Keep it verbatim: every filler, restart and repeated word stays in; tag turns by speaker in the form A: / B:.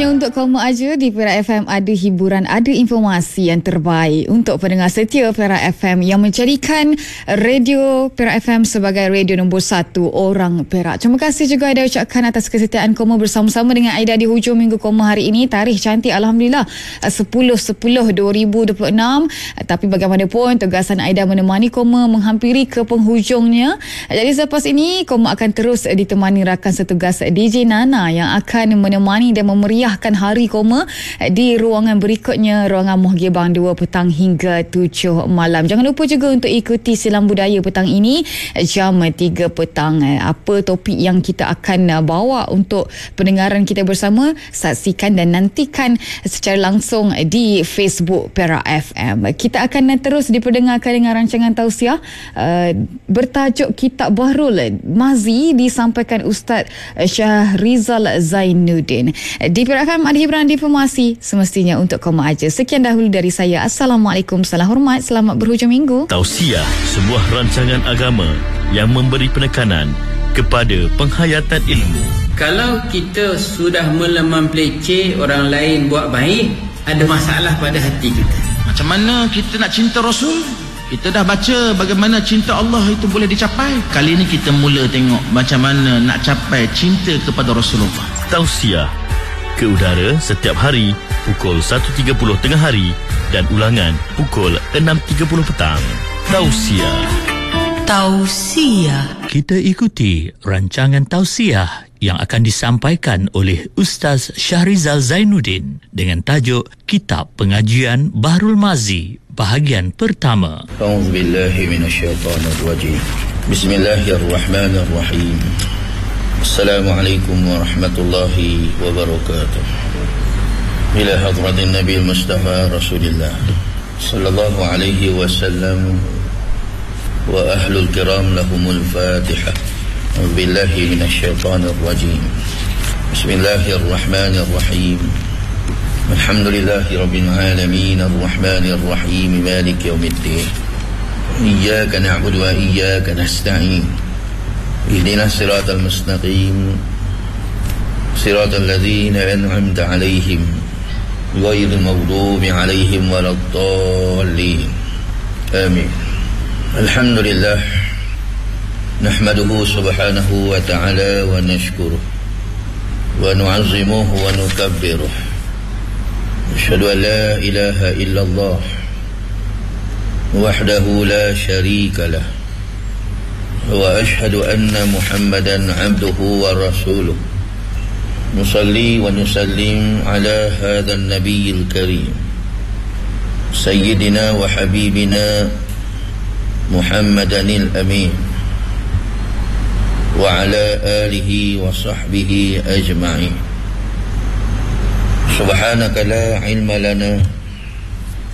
A: Hanya untuk kamu aja di Perak F M ada hiburan, ada informasi yang terbaik untuk pendengar setia Perak F M yang menjadikan radio Perak F M sebagai radio nombor satu orang Perak. Terima kasih juga Aida ucapkan atas kesetiaan kamu bersama-sama dengan Aida di hujung minggu kamu hari ini. Tarikh cantik Alhamdulillah sepuluh sepuluh dua ribu dua puluh enam. Tapi bagaimanapun tugasan Aida menemani kamu menghampiri ke penghujungnya. Jadi selepas ini kamu akan terus ditemani rakan setugas D J Nana yang akan menemani dan memeriahkan hari koma di ruangan berikutnya, ruangan Mohgebang dua petang hingga tujuh malam. Jangan lupa juga untuk ikuti Silam Budaya petang ini jam tiga petang. Apa topik yang kita akan bawa untuk pendengaran kita bersama, saksikan dan nantikan secara langsung di Facebook Perak F M. Kita akan terus diperdengarkan dengan rancangan tausiah uh, bertajuk Kitab Bahrul Mazi disampaikan Ustaz Syahrizal Zainuddin. Di Perak F M ada hiburan informasi semestinya untuk kamu aja. Sekian dahulu dari saya. Assalamualaikum, salam hormat, selamat berhujung minggu.
B: Tausiah, sebuah rancangan agama yang memberi penekanan kepada penghayatan ilmu.
C: Kalau kita sudah melemah peleceh orang lain buat baik, ada masalah pada hati kita.
D: Macam mana kita nak cinta Rasul? Kita dah baca bagaimana cinta Allah itu boleh dicapai. Kali ini kita mula tengok macam mana nak capai cinta kepada Rasulullah.
B: Tausiah ke udara setiap hari pukul satu tiga puluh tengah hari dan ulangan pukul enam tiga puluh petang. Tausiah.
E: Tausiah.
F: Kita ikuti rancangan tausiah yang akan disampaikan oleh Ustaz Syahrizal Zainuddin dengan tajuk Kitab Pengajian Bahrul Mazi bahagian pertama.
G: A'udzubillahi minasyaitonirrajim. Bismillahirrahmanirrahim. Assalamualaikum warahmatullahi wabarakatuh. Ila hadratin Nabi Mustafa Rasulillah sallallahu alaihi wasallam wa ahlul kiram lahumul Fatihah. Billahi minasyaitonir rajim. Bismillahirrahmanirrahim. Alhamdulillahi rabbil alamin arrahmanir rahim maliki yaumiddin. Iyyaka na'budu wa iyyaka nasta'in. Ihdinas siratal mustaqim. Siratal ladzina an'amta 'alaihim ghairil maghdubi 'alaihim waladdallin. Amin. Alhamdulillah. Nahmaduhu subhanahu wa ta'ala wa nashkuruh wa nu'azzimuhu wa nukabbiruh. Asyhadu an la ilaha illallah wahdahu la syarika lah wa asyhadu anna Muhammadan abduhu wa rasuluh. Nusalli wa nusallim ala hadzal nabiyil karim sayyidina wa habibina Muhammadanil amin wa ala alihi wa sahbihi ajma'in. Subhanaka la ilma lana